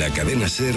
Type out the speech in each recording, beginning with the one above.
la cadena SER,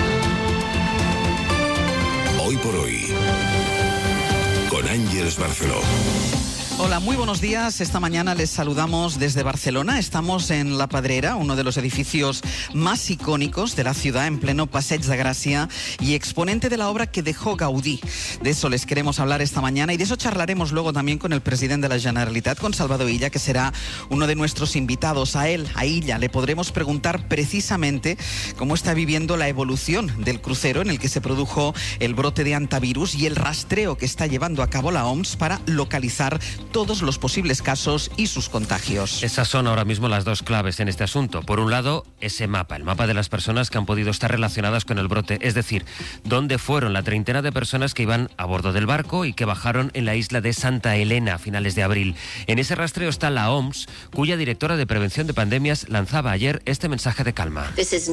Hoy por Hoy, con Ángeles Barceló. Hola, muy buenos días. Esta mañana les saludamos desde Barcelona. Estamos en La Pedrera, uno de los edificios más icónicos de la ciudad, en pleno Passeig de Gràcia y exponente de la obra que dejó Gaudí. De eso les queremos hablar esta mañana y de eso charlaremos luego también con el presidente de la Generalitat, con Salvador Illa, que será uno de nuestros invitados. A él, a Illa, le podremos preguntar precisamente cómo está viviendo la evolución del crucero en el que se produjo el brote de antivirus y el rastreo que está llevando a cabo la OMS para localizar todos los posibles casos y sus contagios. Esas son ahora mismo las dos claves en este asunto. Por un lado, ese mapa, el mapa de las personas que han podido estar relacionadas con el brote, es decir, dónde fueron la treintena de personas que iban a bordo del barco y que bajaron en la isla de Santa Elena a finales de abril. En ese rastreo está la OMS, cuya directora de prevención de pandemias lanzaba ayer este mensaje de calma.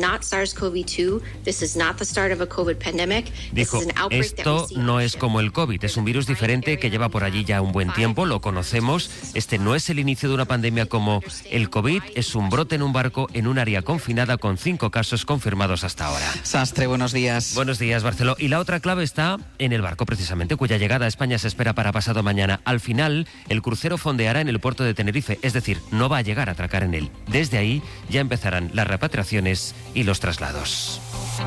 Dijo, esto no es como el COVID, es un virus diferente que lleva por allí ya un buen tiempo, lo conocemos. Este no es el inicio de una pandemia como el COVID, es un brote en un barco en un área confinada con 5 casos confirmados hasta ahora. Sastre, buenos días. Buenos días, Barceló. Y la otra clave está en el barco, precisamente, cuya llegada a España se espera para pasado mañana. Al final, el crucero fondeará en el puerto de Tenerife, es decir, no va a llegar a atracar en él. Desde ahí ya empezarán las repatriaciones y los traslados.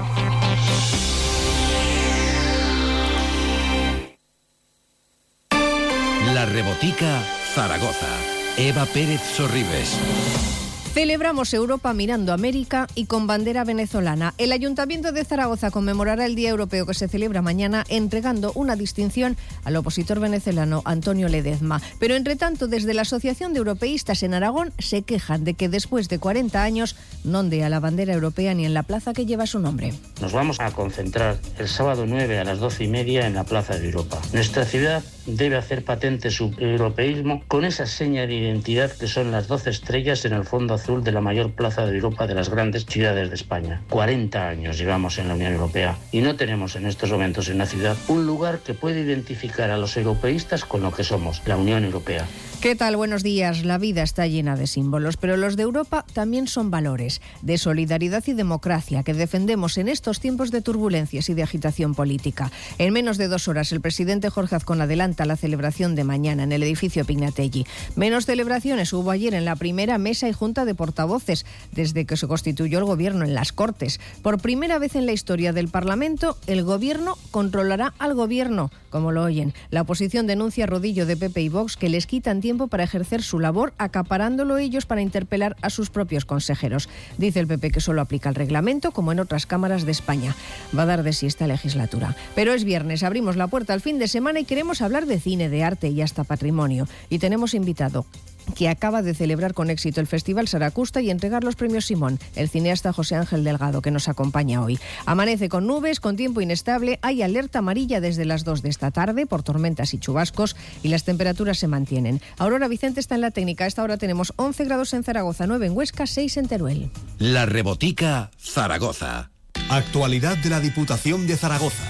La Rebotica, Zaragoza. Eva Pérez Sorribes. Celebramos Europa mirando América y con bandera venezolana. El Ayuntamiento de Zaragoza conmemorará el Día Europeo que se celebra mañana entregando una distinción al opositor venezolano Antonio Ledezma. Pero entre tanto, desde la Asociación de Europeístas en Aragón se quejan de que después de 40 años no ondea la bandera europea ni en la plaza que lleva su nombre. Nos vamos a concentrar el sábado 9 a las 12:30 en la Plaza de Europa. Nuestra ciudad debe hacer patente su europeísmo con esa seña de identidad que son las 12 estrellas en el fondo azul de la mayor plaza de Europa de las grandes ciudades de España. 40 años llevamos en la Unión Europea y no tenemos en estos momentos en la ciudad un lugar que pueda identificar a los europeístas con lo que somos, la Unión Europea. ¿Qué tal? Buenos días. La vida está llena de símbolos, pero los de Europa también son valores de solidaridad y democracia que defendemos en estos tiempos de turbulencias y de agitación política. En menos de 2 horas, el presidente Jorge Azcón adelanta la celebración de mañana en el edificio Pignatelli. Menos celebraciones hubo ayer en la primera mesa y junta de portavoces desde que se constituyó el gobierno en las Cortes. Por primera vez en la historia del Parlamento, el gobierno controlará al gobierno, como lo oyen. La oposición denuncia a rodillo de PP y Vox que les quitan tiempo para ejercer su labor, acaparándolo ellos para interpelar a sus propios consejeros. Dice el PP que solo aplica el reglamento, como en otras cámaras de España. Va a dar de sí esta legislatura. Pero es viernes, abrimos la puerta al fin de semana y queremos hablar de cine, de arte y hasta patrimonio. Y tenemos invitado que acaba de celebrar con éxito el Festival Saracusta y entregar los premios Simón, el cineasta José Ángel Delgado, que nos acompaña hoy. Amanece con nubes, con tiempo inestable, hay alerta amarilla desde las 2 de esta tarde por tormentas y chubascos y las temperaturas se mantienen. Aurora Vicente está en la técnica. A esta hora tenemos 11 grados en Zaragoza, 9 en Huesca, 6 en Teruel. La Rebotica, Zaragoza. Actualidad de la Diputación de Zaragoza.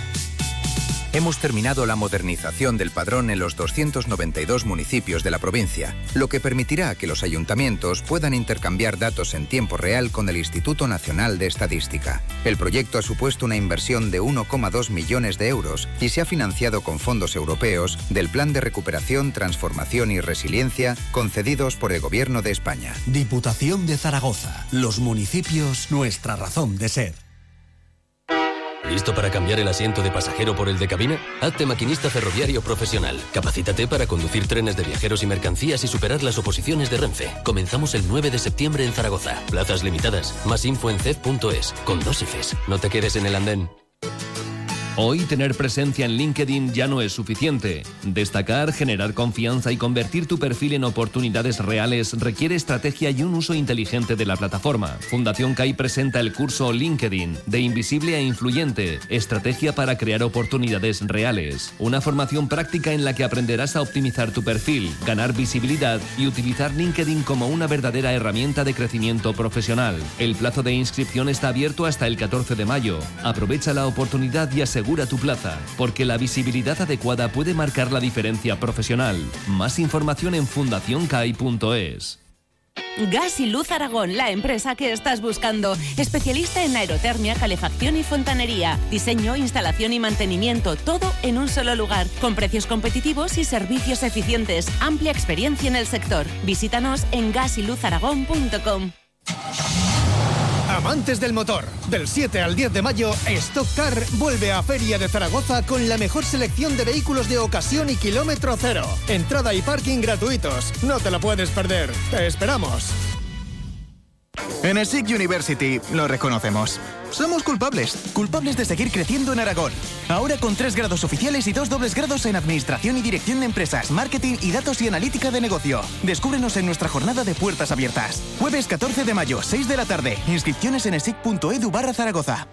Hemos terminado la modernización del padrón en los 292 municipios de la provincia, lo que permitirá que los ayuntamientos puedan intercambiar datos en tiempo real con el Instituto Nacional de Estadística. El proyecto ha supuesto una inversión de 1,2 millones de euros y se ha financiado con fondos europeos del Plan de Recuperación, Transformación y Resiliencia concedidos por el Gobierno de España. Diputación de Zaragoza. Los municipios, nuestra razón de ser. ¿Listo para cambiar el asiento de pasajero por el de cabina? Hazte maquinista ferroviario profesional. Capacítate para conducir trenes de viajeros y mercancías y superar las oposiciones de Renfe. Comenzamos el 9 de septiembre en Zaragoza. Plazas limitadas. Más info en cef.es. Con 2 Fs. No te quedes en el andén. Hoy tener presencia en LinkedIn ya no es suficiente. Destacar, generar confianza y convertir tu perfil en oportunidades reales requiere estrategia y un uso inteligente de la plataforma. Fundación CAI presenta el curso LinkedIn, de invisible a influyente, estrategia para crear oportunidades reales. Una formación práctica en la que aprenderás a optimizar tu perfil, ganar visibilidad y utilizar LinkedIn como una verdadera herramienta de crecimiento profesional. El plazo de inscripción está abierto hasta el 14 de mayo. Aprovecha la oportunidad y asegura tu plaza, porque la visibilidad adecuada puede marcar la diferencia profesional. Más información en fundacioncai.es. Gas y Luz Aragón, la empresa que estás buscando. Especialista en aerotermia, calefacción y fontanería. Diseño, instalación y mantenimiento, todo en un solo lugar. Con precios competitivos y servicios eficientes. Amplia experiencia en el sector. Visítanos en gasyluzaragón.com. Amantes del motor, del 7 al 10 de mayo, Stock Car vuelve a Feria de Zaragoza con la mejor selección de vehículos de ocasión y kilómetro cero. Entrada y parking gratuitos. No te lo puedes perder. Te esperamos. En ESIC University lo reconocemos. Somos culpables de seguir creciendo en Aragón. Ahora con 3 grados oficiales y 2 dobles grados en Administración y Dirección de Empresas, Marketing y Datos y Analítica de Negocio. Descúbrenos en nuestra jornada de puertas abiertas. Jueves 14 de mayo, 6 de la tarde. Inscripciones en esic.edu/Zaragoza.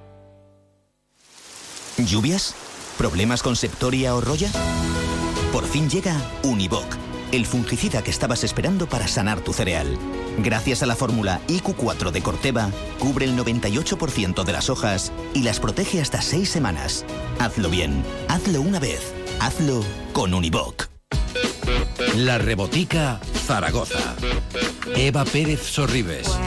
¿Lluvias? ¿Problemas con Septoria o Roya? Por fin llega Univoc, el fungicida que estabas esperando para sanar tu cereal. Gracias a la fórmula IQ4 de Corteva, cubre el 98% de las hojas y las protege hasta 6 semanas. Hazlo bien, hazlo una vez, hazlo con Univoc. La Rebotica, Zaragoza. Eva Pérez Sorribes.